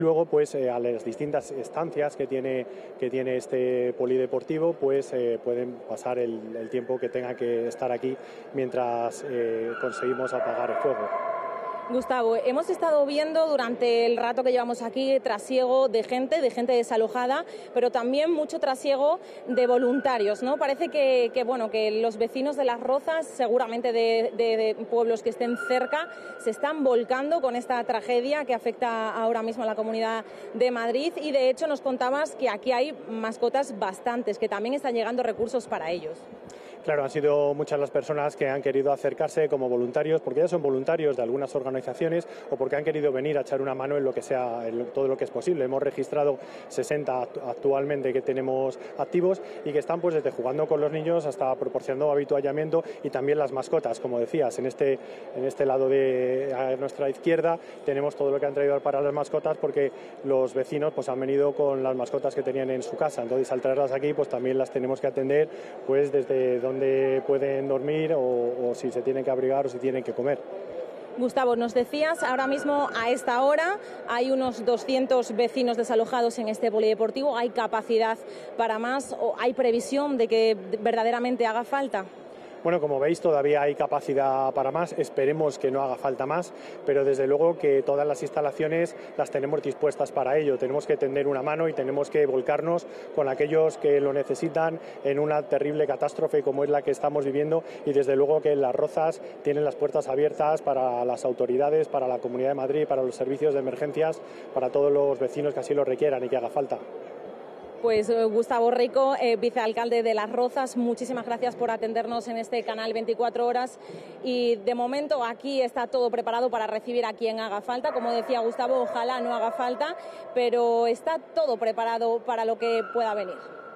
Luego, pues a las distintas estancias que tiene este polideportivo, pues pueden pasar el tiempo que tenga que estar aquí mientras conseguimos apagar el fuego. Gustavo, hemos estado viendo durante el rato que llevamos aquí trasiego de gente desalojada, pero también mucho trasiego de voluntarios, ¿no? Parece que los vecinos de Las Rozas, seguramente de pueblos que estén cerca, se están volcando con esta tragedia que afecta ahora mismo a la Comunidad de Madrid, y de hecho nos contabas que aquí hay mascotas bastantes, que también están llegando recursos para ellos. Claro, han sido muchas las personas que han querido acercarse como voluntarios, porque ya son voluntarios de algunas organizaciones o porque han querido venir a echar una mano en lo que sea, en todo lo que es posible. Hemos registrado 60 actualmente que tenemos activos y que están pues desde jugando con los niños hasta proporcionando habituallamiento, y también las mascotas, como decías. En este lado a nuestra izquierda tenemos todo lo que han traído para las mascotas, porque los vecinos pues han venido con las mascotas que tenían en su casa. Entonces, al traerlas aquí, pues también las tenemos que atender pues desde donde pueden dormir o si se tienen que abrigar o si tienen que comer. Gustavo, nos decías, ahora mismo a esta hora hay unos 200 vecinos desalojados en este polideportivo. ¿Hay capacidad para más o hay previsión de que verdaderamente haga falta? Bueno, como veis, todavía hay capacidad para más, esperemos que no haga falta más, pero desde luego que todas las instalaciones las tenemos dispuestas para ello. Tenemos que tender una mano y tenemos que volcarnos con aquellos que lo necesitan en una terrible catástrofe como es la que estamos viviendo, y desde luego que Las Rozas tienen las puertas abiertas para las autoridades, para la Comunidad de Madrid, para los servicios de emergencias, para todos los vecinos que así lo requieran y que haga falta. Pues Gustavo Rico, vicealcalde de Las Rozas, muchísimas gracias por atendernos en este canal 24 horas. Y de momento aquí está todo preparado para recibir a quien haga falta. Como decía Gustavo, ojalá no haga falta, pero está todo preparado para lo que pueda venir.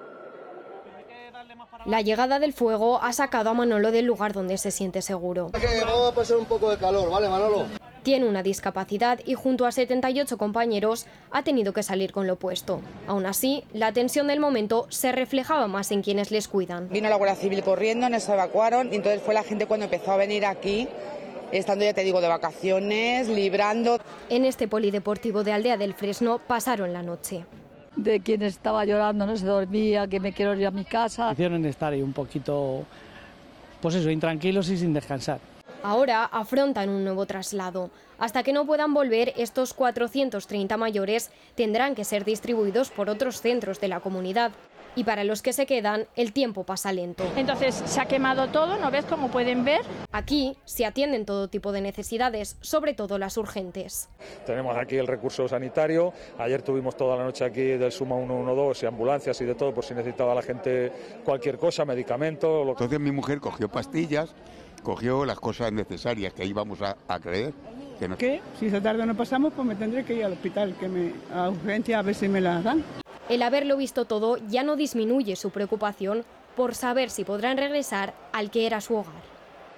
La llegada del fuego ha sacado a Manolo del lugar donde se siente seguro. Vamos a pasar un poco de calor, ¿vale, Manolo? Tiene una discapacidad y junto a 78 compañeros ha tenido que salir con lo opuesto. Aún así, la tensión del momento se reflejaba más en quienes les cuidan. Vino la Guardia Civil corriendo, nos evacuaron y entonces fue la gente cuando empezó a venir aquí, estando ya te digo de vacaciones, librando. En este polideportivo de Aldea del Fresno pasaron la noche. De quien estaba llorando, no se dormía, que me quiero ir a mi casa. Hicieron estar ahí un poquito, pues eso, intranquilos y sin descansar. Ahora afrontan un nuevo traslado. Hasta que no puedan volver, estos 430 mayores tendrán que ser distribuidos por otros centros de la comunidad. Y para los que se quedan, el tiempo pasa lento. Entonces se ha quemado todo, ¿no ves? Como pueden ver. Aquí se atienden todo tipo de necesidades, sobre todo las urgentes. Tenemos aquí el recurso sanitario. Ayer tuvimos toda la noche aquí del Suma 112 y ambulancias y de todo por si necesitaba la gente cualquier cosa, medicamentos. Entonces mi mujer cogió pastillas, cogió las cosas necesarias que íbamos a creer. Que si esa tarde no pasamos, pues me tendré que ir al hospital, a urgencia, a ver si me las dan. El haberlo visto todo ya no disminuye su preocupación por saber si podrán regresar al que era su hogar.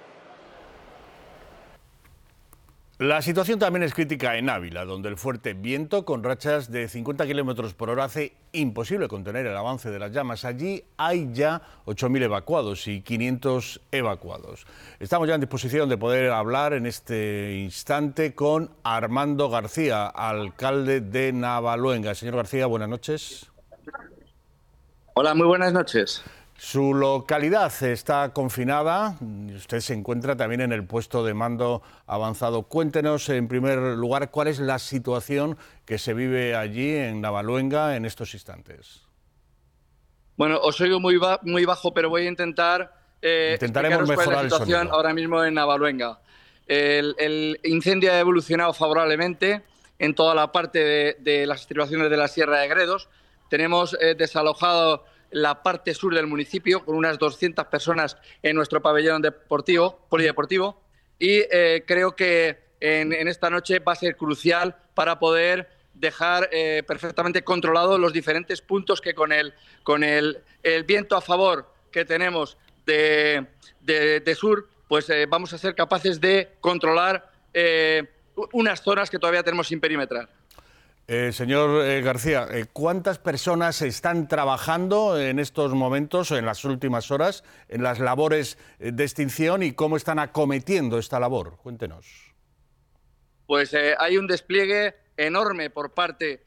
La situación también es crítica en Ávila, donde el fuerte viento con rachas de 50 km por hora hace imposible contener el avance de las llamas. Allí hay ya 8.000 evacuados y 500 evacuados. Estamos ya en disposición de poder hablar en este instante con Armando García, alcalde de Navaluenga. Señor García, buenas noches. Hola, muy buenas noches. Su localidad está confinada, usted se encuentra también en el puesto de mando avanzado. Cuéntenos, en primer lugar, cuál es la situación que se vive allí en Navaluenga en estos instantes. Bueno, os oigo muy bajo, pero voy a intentar intentaremos mejorar cuál es la situación ahora mismo en Navaluenga. El incendio ha evolucionado favorablemente en toda la parte de las estribaciones de la Sierra de Gredos. Tenemos desalojado la parte sur del municipio, con unas 200 personas en nuestro pabellón polideportivo, y creo que en esta noche va a ser crucial para poder dejar perfectamente controlados los diferentes puntos que con el viento a favor que tenemos de sur, pues vamos a ser capaces de controlar unas zonas que todavía tenemos sin perimetrar. Señor García, ¿cuántas personas están trabajando en estos momentos, en las últimas horas, en las labores de extinción y cómo están acometiendo esta labor? Cuéntenos. Pues hay un despliegue enorme por parte